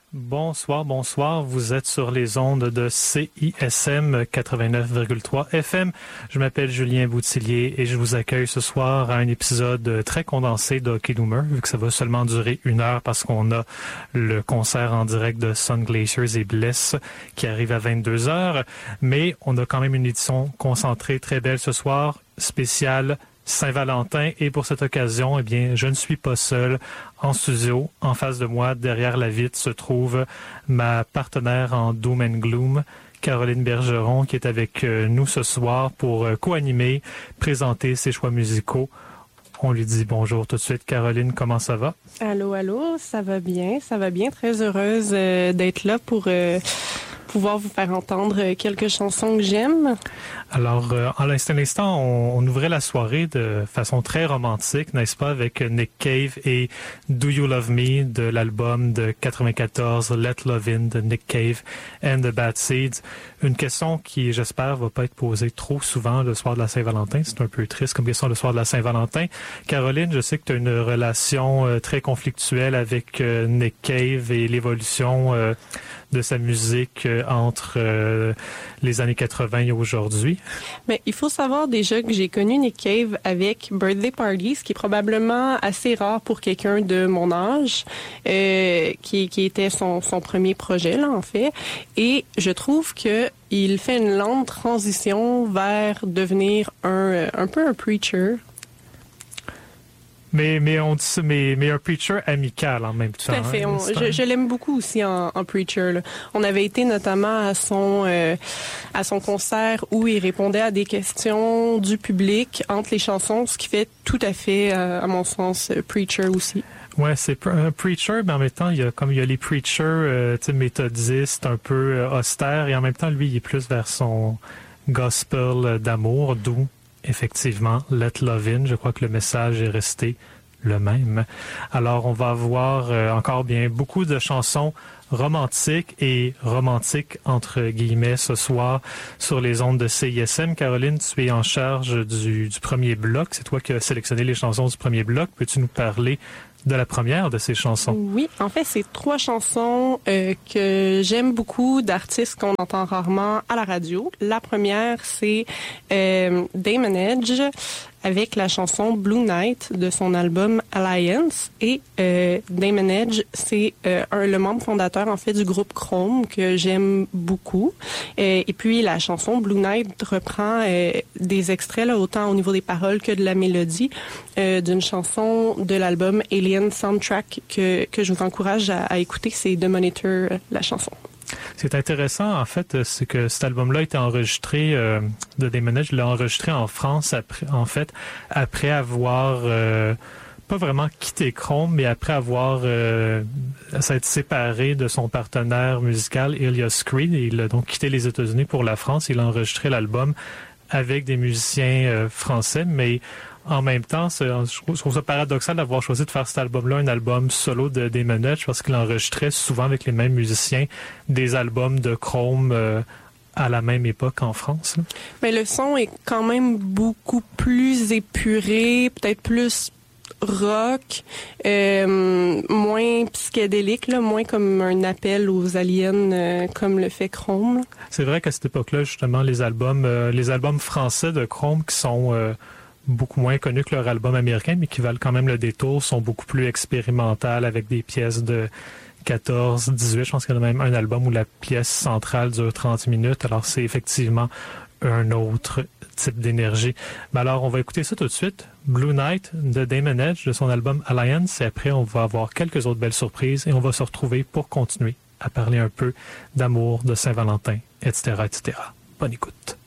Bonsoir. Vous êtes sur les ondes de CISM 89,3 FM. Je m'appelle Julien Boutillier et je vous accueille ce soir à un épisode très condensé de Hockey Doomer, vu que ça va seulement durer 1 heure parce qu'on a le concert en direct de Sun Glaciers et Bliss qui arrive à 22 heures. Mais on a quand même une édition concentrée très belle ce soir, spéciale Saint-Valentin, et pour cette occasion, je ne suis pas seul en studio. En face de moi, derrière la vitre, se trouve ma partenaire en Doom and Gloom, Caroline Bergeron, qui est avec nous ce soir pour co-animer, présenter ses choix musicaux. On lui dit bonjour tout de suite. Caroline, comment ça va? Allô, ça va bien. Très heureuse d'être là pour pouvoir vous faire entendre quelques chansons que j'aime. Alors, en l'instant, on ouvrait la soirée de façon très romantique, n'est-ce pas, avec Nick Cave et Do You Love Me de l'album de 94, Let Love In de Nick Cave and the Bad Seeds. Une question qui, j'espère, va pas être posée trop souvent le soir de la Saint-Valentin. C'est un peu triste comme question le soir de la Saint-Valentin. Caroline, je sais que tu as une relation très conflictuelle avec Nick Cave et l'évolution de sa musique entre les années 80 et aujourd'hui. Mais il faut savoir déjà que j'ai connu Nick Cave avec Birthday Party, ce qui est probablement assez rare pour quelqu'un de mon âge, qui était son premier projet, là, en fait. Et je trouve que il fait une lente transition vers devenir un peu un preacher. Mais on dit ça, mais un preacher amical en même temps. Tout à fait. Hein, je l'aime beaucoup aussi en preacher. Là. On avait été notamment à son concert où il répondait à des questions du public entre les chansons, ce qui fait tout à fait, à mon sens, preacher aussi. Ouais, c'est un preacher, mais en même temps, il y a les preachers, méthodistes, un peu austères, et en même temps, lui, il est plus vers son gospel d'amour, d'où effectivement, Let Love In. Je crois que le message est resté le même. Alors, on va avoir encore beaucoup de chansons romantiques et romantiques entre guillemets ce soir sur les ondes de CISM. Caroline, tu es en charge du premier bloc. C'est toi qui as sélectionné les chansons du premier bloc. Peux-tu nous parler de la première de ces chansons? Oui, en fait, c'est 3 chansons que j'aime beaucoup d'artistes qu'on entend rarement à la radio. La première, c'est Damon Edge avec la chanson Blue Night de son album Alliance. Et Damon Edge, c'est le membre fondateur en fait du groupe Chrome que j'aime beaucoup. Et puis la chanson Blue Night reprend des extraits là, autant au niveau des paroles que de la mélodie d'une chanson de l'album Alien Soundtrack que je vous encourage à écouter. C'est The Monitor, la chanson. C'est intéressant, en fait, c'est que cet album-là a été enregistré, de Damon Edge, l'a enregistré en France, après avoir pas vraiment quitté Chrome, mais après avoir s'être séparé de son partenaire musical, Elias Creed. Il a donc quitté les États-Unis pour la France. Il a enregistré l'album avec des musiciens français, mais en même temps, je trouve ça paradoxal d'avoir choisi de faire cet album-là, un album solo de Damon Edge, parce qu'il enregistrait souvent avec les mêmes musiciens des albums de Chrome à la même époque en France. Là. Mais le son est quand même beaucoup plus épuré, peut-être plus rock, moins psychédélique, là, moins comme un appel aux aliens comme le fait Chrome. Là. C'est vrai qu'à cette époque-là, justement, les albums français de Chrome qui sont beaucoup moins connus que leur album américain, mais qui valent quand même le détour, sont beaucoup plus expérimentales avec des pièces de 14, 18. Je pense qu'il y a même un album où la pièce centrale dure 30 minutes. Alors, c'est effectivement un autre type d'énergie. Mais alors, on va écouter ça tout de suite. Blue Night de Damon Edge de son album Alliance. Et après, on va avoir quelques autres belles surprises et on va se retrouver pour continuer à parler un peu d'amour, de Saint-Valentin, etc., etc. Bonne écoute.